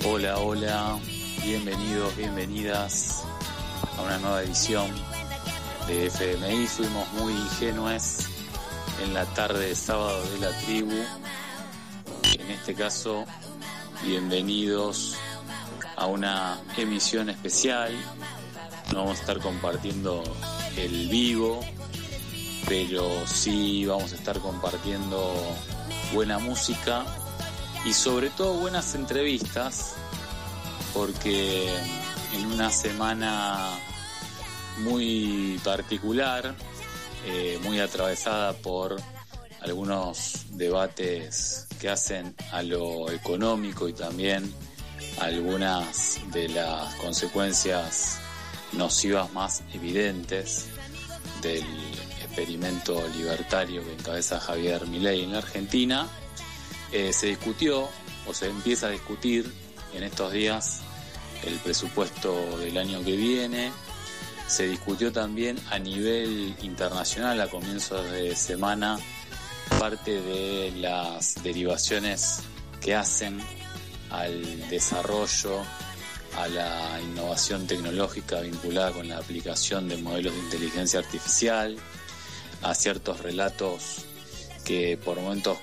Hola, hola, bienvenidos, bienvenidas a una nueva edición de FMI. Fuimos muy ingenuos en la tarde de sábado de la tribu. En este caso, bienvenidos a una emisión especial. No vamos a estar compartiendo el vivo, pero sí vamos a estar compartiendo buena música y sobre todo buenas entrevistas, porque en una semana muy particular, muy atravesada por algunos debates que hacen a lo económico y también algunas de las consecuencias nocivas más evidentes del experimento libertario que encabeza Javier Milei en la Argentina, se discutió o se empieza a discutir en estos días el presupuesto del año que viene. Se discutió también a nivel internacional a comienzos de semana parte de las derivaciones que hacen al desarrollo, a la innovación tecnológica vinculada con la aplicación de modelos de inteligencia artificial, a ciertos relatos que por momentos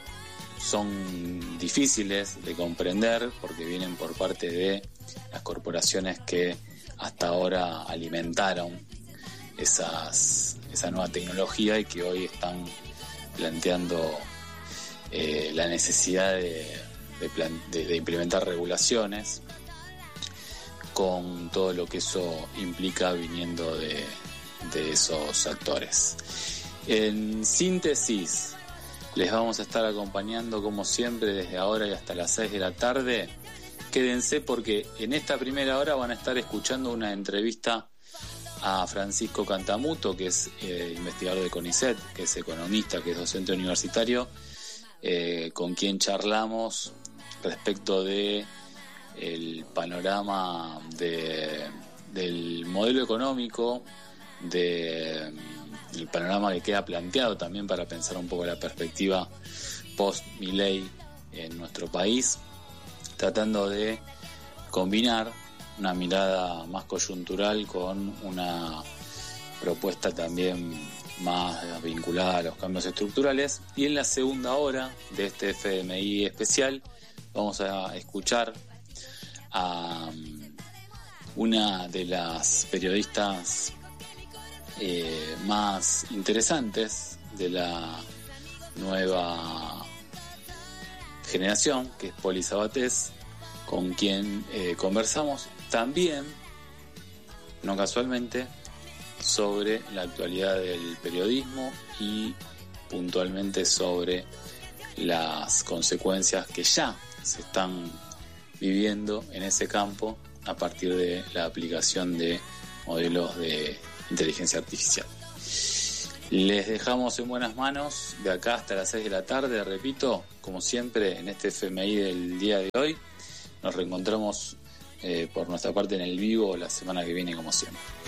son difíciles de comprender porque vienen por parte de las corporaciones que hasta ahora alimentaron esa nueva tecnología y que hoy están planteando la necesidad de implementar regulaciones con todo lo que eso implica viniendo de esos actores. En síntesis, les vamos a estar acompañando como siempre desde ahora y hasta las 6 de la tarde. Quédense porque en esta primera hora van a estar escuchando una entrevista a Francisco Cantamuto, que es investigador de CONICET, que es economista, que es docente universitario, con quien charlamos respecto de el panorama del modelo económico, el panorama que queda planteado también para pensar un poco la perspectiva post-Milei en nuestro país, tratando de combinar una mirada más coyuntural con una propuesta también más vinculada a los cambios estructurales. Y en la segunda hora de este FMI especial vamos a escuchar a una de las periodistas más interesantes de la nueva generación, que es Poli Sabatés, con quien conversamos también, no casualmente, sobre la actualidad del periodismo y puntualmente sobre las consecuencias que ya se están viviendo en ese campo a partir de la aplicación de modelos de inteligencia artificial. Les dejamos en buenas manos de acá hasta las 6 de la tarde, repito, como siempre en este FMI del día de hoy. Nos reencontramos por nuestra parte en el vivo la semana que viene como siempre.